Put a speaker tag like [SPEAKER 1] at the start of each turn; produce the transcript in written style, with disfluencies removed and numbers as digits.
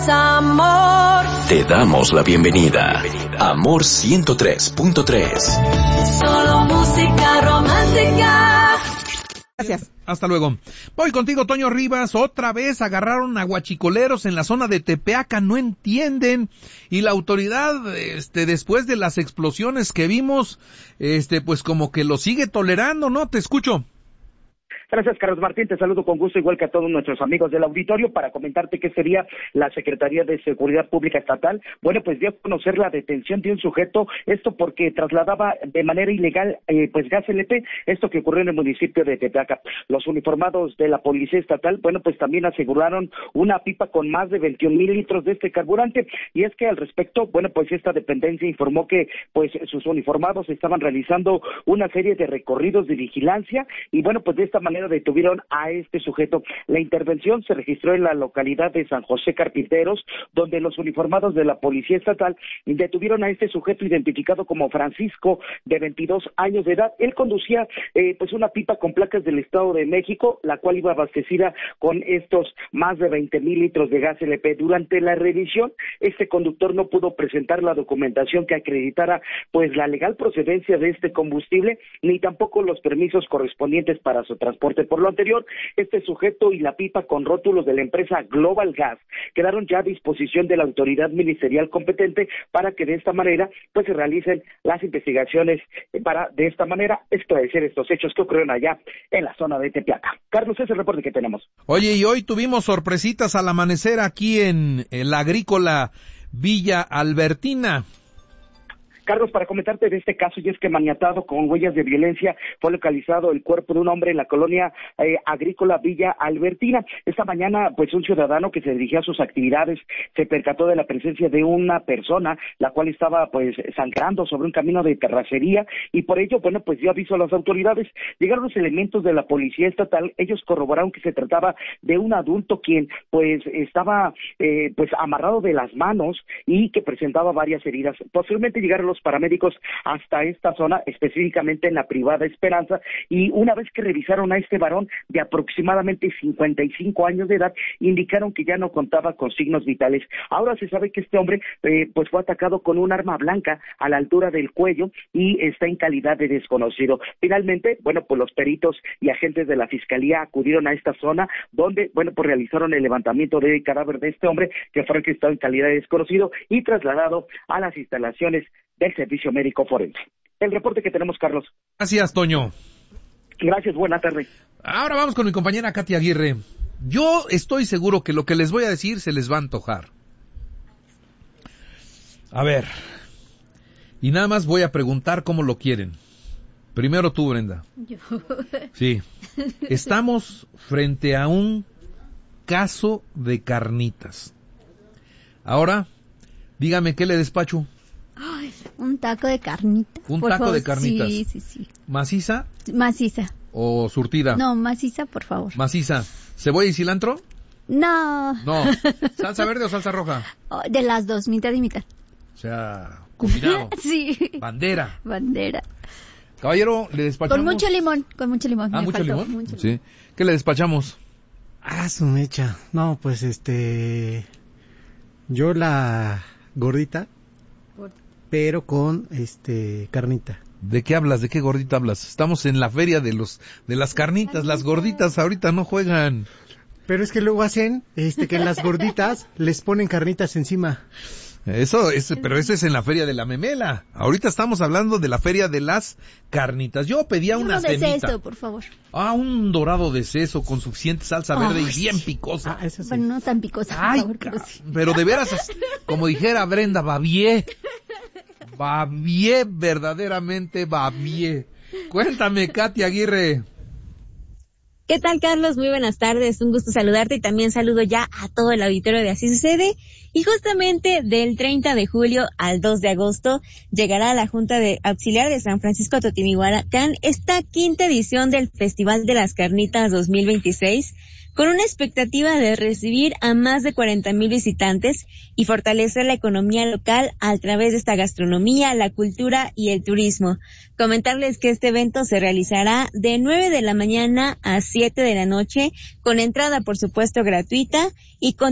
[SPEAKER 1] Amor.
[SPEAKER 2] Te damos la bienvenida. Amor 103.3.
[SPEAKER 1] Solo música romántica.
[SPEAKER 3] Gracias. Hasta luego. Voy contigo, Toño Rivas. Otra vez agarraron a guachicoleros en la zona de Tepeaca. No entienden. Y la autoridad, después de las explosiones que vimos, pues como que lo sigue tolerando, ¿no? Te escucho.
[SPEAKER 4] Gracias, Carlos Martín, te saludo con gusto, igual que a todos nuestros amigos del auditorio, para comentarte qué sería la Secretaría de Seguridad Pública Estatal. Bueno, pues dio a conocer la detención de un sujeto, esto porque trasladaba de manera ilegal, pues gas LP, esto que ocurrió en el municipio de Tepeaca. Los uniformados de la Policía Estatal, bueno, pues también aseguraron una pipa con más de 21,000 litros de este carburante, y es que al respecto, bueno, pues esta dependencia informó que, pues sus uniformados estaban realizando una serie de recorridos de vigilancia, y bueno, pues de esta manera detuvieron a este sujeto. La intervención se registró en la localidad de San José Carpinteros, donde los uniformados de la Policía Estatal detuvieron a este sujeto identificado como Francisco, de 22 años de edad. Él conducía pues una pipa con placas del Estado de México, la cual iba abastecida con estos más de 20,000 litros de gas LP. Durante la revisión, este conductor no pudo presentar la documentación que acreditara pues la legal procedencia de este combustible, ni tampoco los permisos correspondientes para su transporte. Por lo anterior, este sujeto y la pipa con rótulos de la empresa Global Gas quedaron ya a disposición de la autoridad ministerial competente para que de esta manera pues se realicen las investigaciones para de esta manera esclarecer estos hechos que ocurrieron allá en la zona de Tepeaca. Carlos, ese es el reporte que tenemos.
[SPEAKER 3] Oye, y hoy tuvimos sorpresitas al amanecer aquí en la agrícola Villa Albertina.
[SPEAKER 4] Carlos, para comentarte de este caso, y es que maniatado con huellas de violencia fue localizado el cuerpo de un hombre en la colonia agrícola Villa Albertina. Esta mañana, pues un ciudadano que se dirigía a sus actividades se percató de la presencia de una persona, la cual estaba pues sangrando sobre un camino de terracería, y por ello, bueno, pues dio aviso a las autoridades. Llegaron los elementos de la Policía Estatal, ellos corroboraron que se trataba de un adulto quien pues estaba pues amarrado de las manos y que presentaba varias heridas. Posteriormente llegaron los paramédicos hasta esta zona, específicamente en la privada Esperanza, y una vez que revisaron a este varón de aproximadamente 55 años de edad, indicaron que ya no contaba con signos vitales. Ahora se sabe que este hombre pues fue atacado con un arma blanca a la altura del cuello y está en calidad de desconocido. Finalmente, bueno, pues los peritos y agentes de la Fiscalía acudieron a esta zona donde, bueno, pues realizaron el levantamiento del cadáver de este hombre que fue registrado en calidad de desconocido y trasladado a las instalaciones del Servicio Médico Forense. El reporte que tenemos, Carlos.
[SPEAKER 3] Gracias, Toño.
[SPEAKER 4] Gracias, buena tarde.
[SPEAKER 3] Ahora vamos con mi compañera Katy Aguirre. Yo estoy seguro que lo que les voy a decir se les va a antojar. A ver, y nada más voy a preguntar cómo lo quieren. Primero tú, Brenda.
[SPEAKER 5] Yo.
[SPEAKER 3] Sí. Estamos frente a un caso de carnitas. Ahora, dígame, ¿qué le despacho?
[SPEAKER 5] Ay, un taco de carnitas.
[SPEAKER 3] Un taco
[SPEAKER 5] favor.
[SPEAKER 3] de carnitas.
[SPEAKER 5] Sí.
[SPEAKER 3] ¿Maciza
[SPEAKER 5] Maciza.
[SPEAKER 3] o surtida?
[SPEAKER 5] No, maciza, por favor.
[SPEAKER 3] Maciza. ¿Cebolla y cilantro?
[SPEAKER 5] No.
[SPEAKER 3] No. ¿Salsa verde o salsa roja?
[SPEAKER 5] Oh, de las dos, mitad y mitad.
[SPEAKER 3] O sea, combinado.
[SPEAKER 5] Sí.
[SPEAKER 3] Bandera.
[SPEAKER 5] Caballero,
[SPEAKER 3] le despachamos.
[SPEAKER 5] Con mucho limón.
[SPEAKER 3] Ah,
[SPEAKER 5] Me
[SPEAKER 3] ¿mucho
[SPEAKER 5] faltó,
[SPEAKER 3] limón?
[SPEAKER 5] mucho
[SPEAKER 3] Sí.
[SPEAKER 5] limón.
[SPEAKER 3] ¿Qué le despachamos?
[SPEAKER 6] Su mecha. No, pues yo la gordita, pero con carnita.
[SPEAKER 3] ¿De qué hablas? ¿De qué gordita hablas? Estamos en la feria de las carnitas. Las gorditas ahorita no juegan.
[SPEAKER 6] Pero es que luego hacen que en las gorditas les ponen carnitas encima.
[SPEAKER 3] Pero eso es en la feria de la memela. Ahorita estamos hablando de la feria de las carnitas. Yo pedía una cenita.
[SPEAKER 5] Uno de seso, por favor.
[SPEAKER 3] Un dorado de seso con suficiente salsa verde y bien picosa.
[SPEAKER 6] Eso sí.
[SPEAKER 5] Bueno, no tan picosa, por favor, pero sí.
[SPEAKER 3] Pero de veras, como dijera Brenda, babié, verdaderamente babié. Cuéntame, Katy Aguirre.
[SPEAKER 7] ¿Qué tal, Carlos? Muy buenas tardes, un gusto saludarte y también saludo ya a todo el auditorio de Así Sucede. Y justamente del 30 de julio al 2 de agosto llegará a la Junta de Auxiliar de San Francisco Totimihuacán esta quinta edición del Festival de las Carnitas 2026, con una expectativa de recibir a más de 40,000 visitantes y fortalecer la economía local a través de esta gastronomía, la cultura y el turismo. Comentarles que este evento se realizará de 9 de la mañana a 7 de la noche, con entrada por supuesto gratuita y con